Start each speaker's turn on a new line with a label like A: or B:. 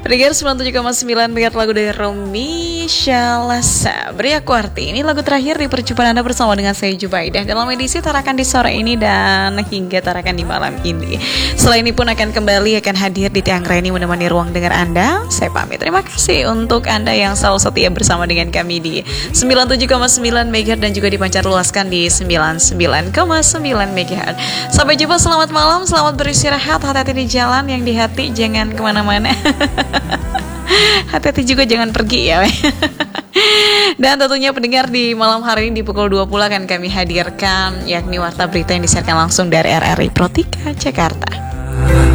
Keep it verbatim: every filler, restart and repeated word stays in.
A: Pendengar sembilan puluh tujuh koma sembilan dengar lagu dari Romi Shalasa. Beri aku arti. Ini lagu terakhir di perjumpaan Anda bersama dengan saya Jubaidah dalam edisi Tarakan di sore ini dan hingga Tarakan di malam ini. Setelah ini pun akan kembali akan hadir di Tiang Reni menemani ruang dengar Anda. Saya pamit. Terima kasih untuk Anda yang selalu setia bersama dengan kami di sembilan puluh tujuh koma sembilan megahertz dan juga dipancar luaskan di sembilan puluh sembilan koma sembilan megahertz. Sampai jumpa, selamat malam, selamat beristirahat, hati-hati di jalan, yang di hati jangan kemana-mana. Hati-hati juga jangan pergi ya. Dan tentunya pendengar, di malam hari ini di pukul dua puluh akan kami hadirkan yakni Warta Berita yang disiarkan langsung dari R R I Pro tiga Jakarta.